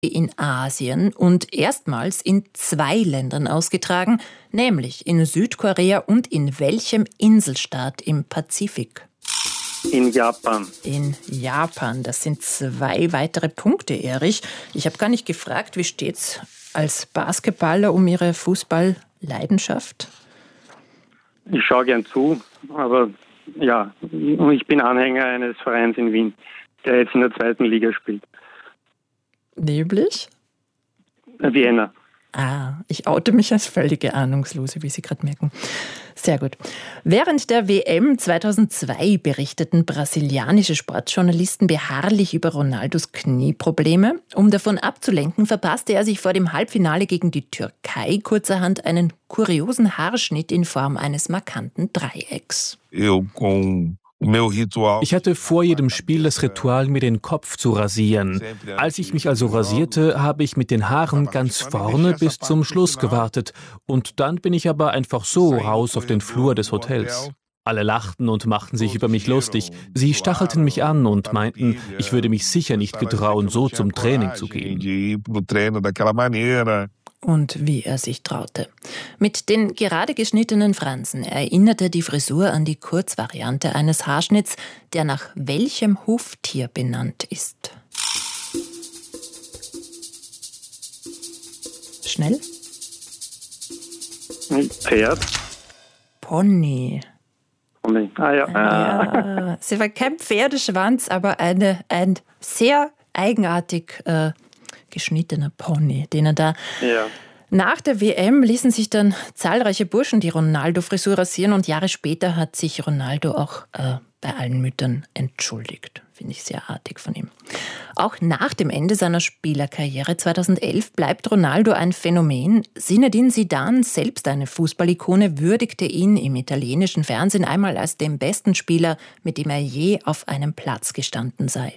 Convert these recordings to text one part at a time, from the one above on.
in Asien und erstmals in 2 Ländern ausgetragen, nämlich in Südkorea und in welchem Inselstaat im Pazifik? In Japan. In Japan. Das sind 2 weitere Punkte, Erich. Ich habe gar nicht gefragt, wie steht's als Basketballer um Ihre Fußballleidenschaft? Ich schaue gern zu, aber ja, ich bin Anhänger eines Vereins in Wien, der jetzt in der 2. Liga spielt. Nämlich? Vienna. Ich oute mich als völlige Ahnungslose, wie Sie gerade merken. Sehr gut. Während der WM 2002 berichteten brasilianische Sportjournalisten beharrlich über Ronaldos Knieprobleme. Um davon abzulenken, verpasste er sich vor dem Halbfinale gegen die Türkei kurzerhand einen kuriosen Haarschnitt in Form eines markanten Dreiecks. Ich hatte vor jedem Spiel das Ritual, mir den Kopf zu rasieren. Als ich mich also rasierte, habe ich mit den Haaren ganz vorne bis zum Schluss gewartet. Und dann bin ich aber einfach so raus auf den Flur des Hotels. Alle lachten und machten sich über mich lustig. Sie stachelten mich an und meinten, ich würde mich sicher nicht getrauen, so zum Training zu gehen. Und wie er sich traute. Mit den gerade geschnittenen Fransen erinnerte die Frisur an die Kurzvariante eines Haarschnitts, der nach welchem Huftier benannt ist. Schnell? Pferd? Pony. Ja, sie war kein Pferdeschwanz, aber ein sehr eigenartig geschnittener Pony, den er da... Ja. Nach der WM ließen sich dann zahlreiche Burschen die Ronaldo-Frisur rasieren und Jahre später hat sich Ronaldo auch bei allen Müttern entschuldigt. Finde ich sehr artig von ihm. Auch nach dem Ende seiner Spielerkarriere 2011 bleibt Ronaldo ein Phänomen. Zinedine Zidane, selbst eine Fußballikone, würdigte ihn im italienischen Fernsehen einmal als den besten Spieler, mit dem er je auf einem Platz gestanden sei.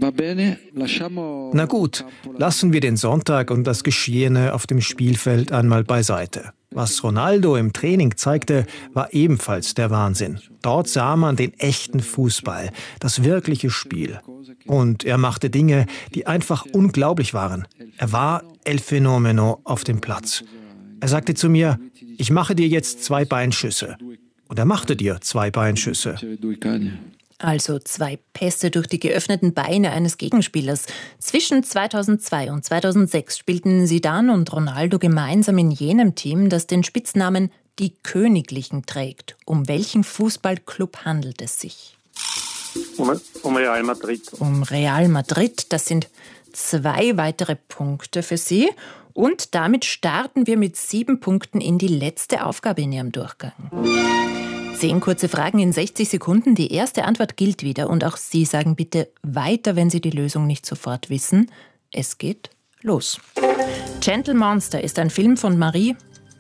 Na gut, lassen wir den Sonntag und das Geschehene auf dem Spielfeld einmal beiseite. Was Ronaldo im Training zeigte, war ebenfalls der Wahnsinn. Dort sah man den echten Fußball, das wirkliche Spiel. Und er machte Dinge, die einfach unglaublich waren. Er war El Fenomeno auf dem Platz. Er sagte zu mir, ich mache dir jetzt 2 Beinschüsse. Und er machte dir 2 Beinschüsse. Also 2 Pässe durch die geöffneten Beine eines Gegenspielers. Zwischen 2002 und 2006 spielten Zidane und Ronaldo gemeinsam in jenem Team, das den Spitznamen die Königlichen trägt. Um welchen Fußballclub handelt es sich? Um Real Madrid. Um Real Madrid. Das sind 2 weitere Punkte für Sie. Und damit starten wir mit 7 Punkten in die letzte Aufgabe in Ihrem Durchgang. 10 kurze Fragen in 60 Sekunden. Die erste Antwort gilt wieder. Und auch Sie sagen bitte weiter, wenn Sie die Lösung nicht sofort wissen. Es geht los. Gentle Monster ist ein Film von Marie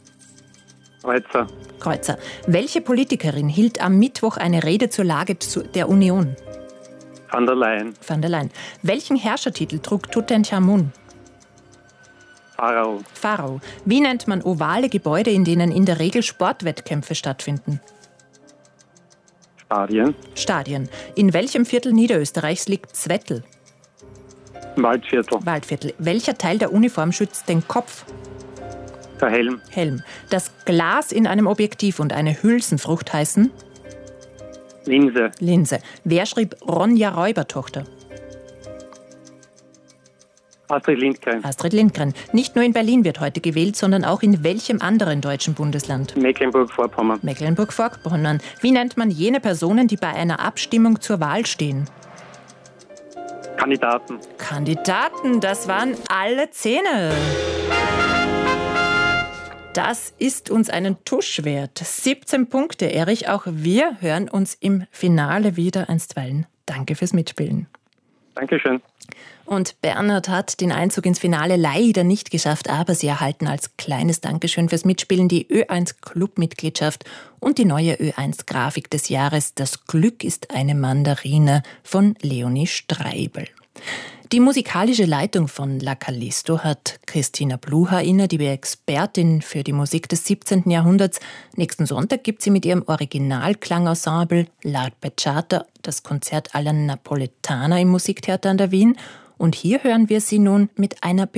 Kreuzer. Welche Politikerin hielt am Mittwoch eine Rede zur Lage der Union? Van der Leyen. Van der Leyen. Welchen Herrschertitel trug Tutanchamun? Pharao. Wie nennt man ovale Gebäude, in denen in der Regel Sportwettkämpfe stattfinden? Stadien. In welchem Viertel Niederösterreichs liegt Zwettl? Waldviertel. Welcher Teil der Uniform schützt den Kopf? Der Helm. Das Glas in einem Objektiv und eine Hülsenfrucht heißen? Linse. Wer schrieb Ronja Räubertochter? Astrid Lindgren. Nicht nur in Berlin wird heute gewählt, sondern auch in welchem anderen deutschen Bundesland? Mecklenburg-Vorpommern. Wie nennt man jene Personen, die bei einer Abstimmung zur Wahl stehen? Kandidaten, das waren alle 10. Das ist uns einen Tusch wert. 17 Punkte, Erich. Auch wir hören uns im Finale wieder einstweilen. Danke fürs Mitspielen. Dankeschön. Und Bernhard hat den Einzug ins Finale leider nicht geschafft, aber Sie erhalten als kleines Dankeschön fürs Mitspielen die Ö1 Clubmitgliedschaft und die neue Ö1 Grafik des Jahres Das Glück ist eine Mandarine von Leonie Streibel. Die musikalische Leitung von La Callisto hat Christina Blucher inne, die Expertin für die Musik des 17. Jahrhunderts. Nächsten Sonntag gibt sie mit ihrem Originalklangensemble La Bachata das Konzert alla Napoletana im Musiktheater an der Wien. Und hier hören wir sie nun mit einer